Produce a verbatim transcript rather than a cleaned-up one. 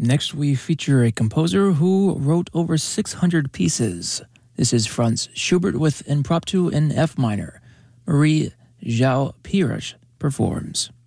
Next, we feature a composer who wrote over six hundred pieces. This is Franz Schubert with Impromptu in F minor. Marie Zhao Pires performs.